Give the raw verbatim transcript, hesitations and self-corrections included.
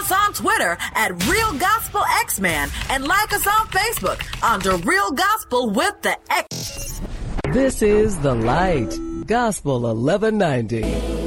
us on Twitter at Real Gospel X-Man and like us on Facebook under Real Gospel with the X. This is The Light, Gospel eleven ninety.